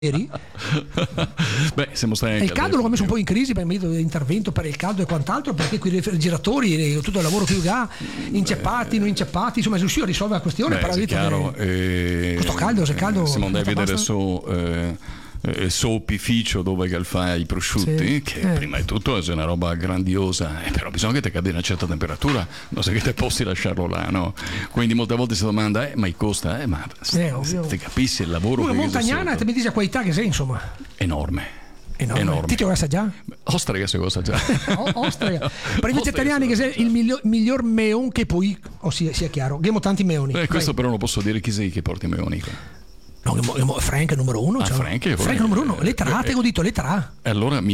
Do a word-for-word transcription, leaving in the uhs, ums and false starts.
Beh, siamo stati e il caldo l'ho messo un po' in crisi per il metodo di intervento per il caldo e quant'altro, perché quei refrigeratori, tutto il lavoro che ha, inceppati, non inceppati, insomma è riuscito a risolvere la questione. Beh, però è chiaro, che eh, questo caldo, se caldo Simon David basta. adesso eh, il suo opificio dove che fa i prosciutti, Sì, che eh. prima di tutto è una roba grandiosa, eh, però bisogna che ti cade una certa temperatura, non so che te posti lasciarlo là, no? Quindi molte volte si domanda, eh, ma costa? Eh, ma Eh, ovvio. ti capisci il lavoro Una che montagnana te mi dici a qualità che sei, insomma. enorme. Enorme. Enorme. Ti ti lo già? Ostrega se cosa già. O- Ostrega. Per i vegetariani che sei il miglior, miglior meon che puoi, o sia, sia chiaro, abbiamo tanti meoni. Eh, questo Vai. però non posso dire chi sei che porti meoni qua. No, Frank è numero uno. Ah, cioè, Frank è Frank è numero uno, lettera A, eh, te ho detto lettera A. E allora mi